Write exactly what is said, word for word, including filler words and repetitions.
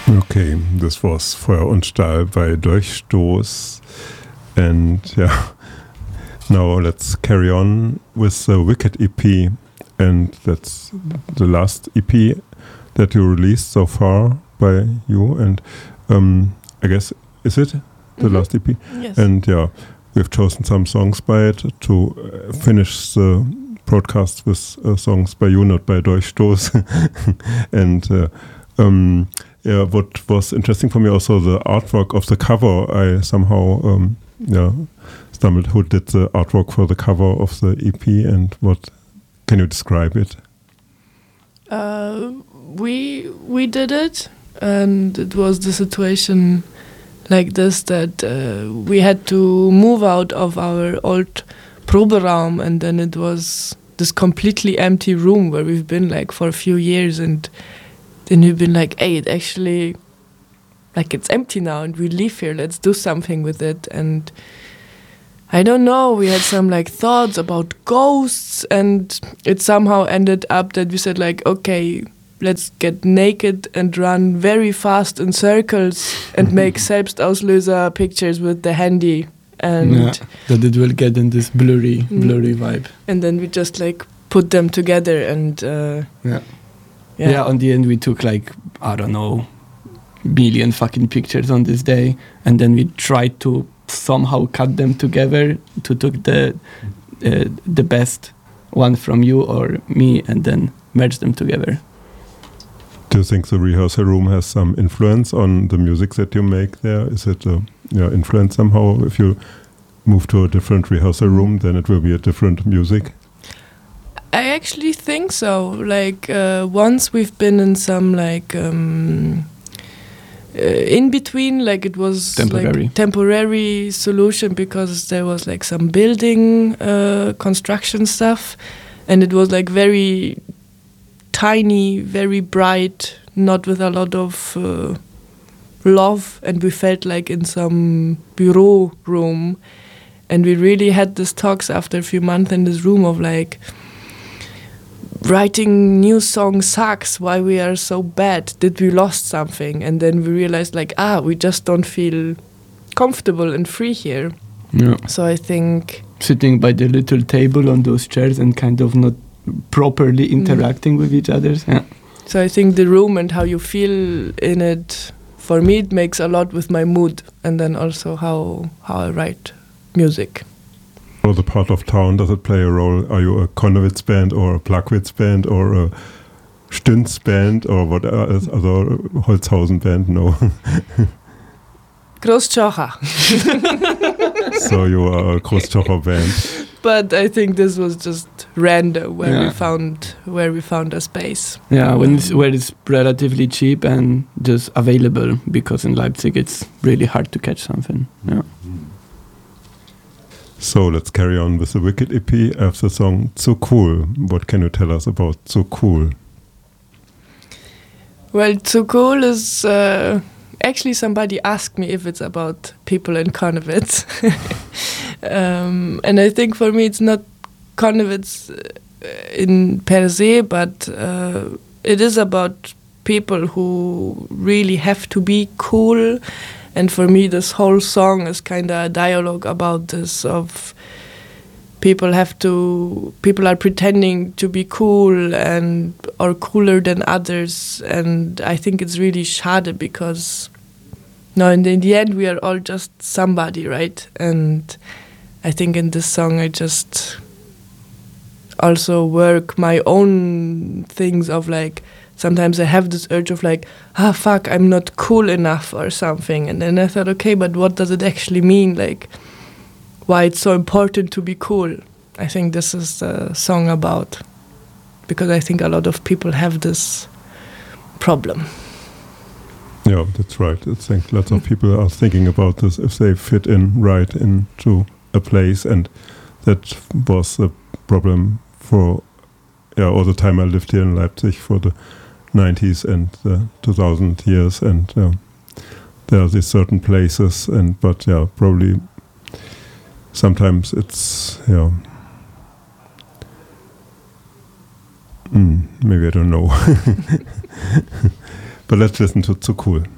Okay, this was Feuer und Stahl by Durchstoß. And yeah, now let's carry on with the Wicked E P. And that's the last E P that you released so far by you. And um, I guess, is it the mm-hmm. last E P? Yes. And yeah, we've chosen some songs by it to uh, finish the broadcast with uh, songs by you, not by Durchstoß. And uh, um, yeah, what was interesting for me also, the artwork of the cover. I somehow um, yeah stumbled who did the artwork for the cover of the E P, and what can you describe it? Uh, we we did it, and it was the situation like this that uh, we had to move out of our old Proberaum, and then it was this completely empty room where we've been like for a few years, and then we've been like, hey, it actually, like it's empty now and we live here, let's do something with it. And I don't know, we had some like thoughts about ghosts, and it somehow ended up that we said like, okay, let's get naked and run very fast in circles and make Selbstauslöser pictures with the handy. And yeah, that it will get in this blurry, blurry mm. vibe. And then we just like put them together and uh, yeah. yeah. Yeah, on the end we took like, I don't know, million fucking pictures on this day, and then we tried to somehow cut them together to take the uh, the best one from you or me and then merge them together. Do you think the rehearsal room has some influence on the music that you make there? Is it a yeah, influence somehow? If you move to a different rehearsal room, then it will be a different music? I actually think so. Like uh, once we've been in some like um, uh, in between, like it was temporary. like temporary solution because there was like some building uh, construction stuff, and it was like very tiny, very bright, not with a lot of uh, love, and we felt like in some bureau room, and we really had these talks after a few months in this room of like, writing new songs sucks, why we are so bad, did we lost something? And then we realized like, ah, we just don't feel comfortable and free here. Yeah. So I think sitting by the little table on those chairs and kind of not properly interacting mm. with each other. Yeah. So I think the room and how you feel in it, for me it makes a lot with my mood, and then also how how I write music. Or the part of town, does it play a role? Are you a Konnewitz band or a Plagwitz band or a Stünz band or what other Holzhausen band? No. Großzschocher. So you are a Großzschocher band. But I think this was just random where yeah. we found where we found a space. Yeah, when it's, where it's relatively cheap and just available, because in Leipzig it's really hard to catch something. Yeah. So let's carry on with the Wicked E P. I have the song So Cool. What can you tell us about So Cool? Well, So Cool is uh, actually somebody asked me if it's about people in Konnewitz. um, and I think for me it's not Konnewitz in per se, but uh, it is about people who really have to be cool. And for me, this whole song is kind of a dialogue about this of people have to, people are pretending to be cool and or cooler than others. And I think it's really schade because no, in the, in the end, we are all just somebody, right? And I think in this song, I just also work my own things of like, sometimes I have this urge of like, ah, fuck, I'm not cool enough or something. And then I thought, okay, but what does it actually mean? Like, why it's so important to be cool? I think this is the song about, because I think a lot of people have this problem. Yeah, that's right. I think lots of people are thinking about this if they fit in right into a place. And that was a problem for yeah, all the time I lived here in Leipzig for the nineties and the two thousand years, and uh, there are these certain places, and but yeah, probably sometimes it's yeah, mm, maybe I don't know, but let's listen to So Cool.